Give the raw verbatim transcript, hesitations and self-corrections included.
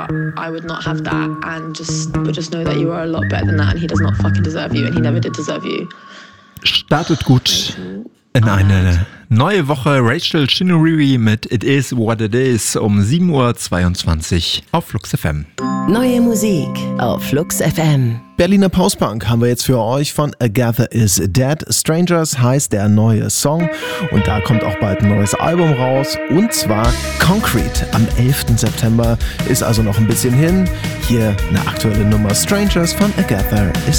I would not have that and just but just know that you are a lot better than that and he does not fucking deserve you and he never did deserve you. Startet gut in eine neue Woche. Rachel Chinuriri mit It Is What It Is um sieben Uhr zweiundzwanzig auf Flux F M. Neue Musik auf Flux F M. Berliner Postpunk haben wir jetzt für euch von Agatha Is Dead. Strangers heißt der neue Song und da kommt auch bald ein neues Album raus und zwar Concrete am elften September. Ist also noch ein bisschen hin. Hier eine aktuelle Nummer Strangers von Agatha Is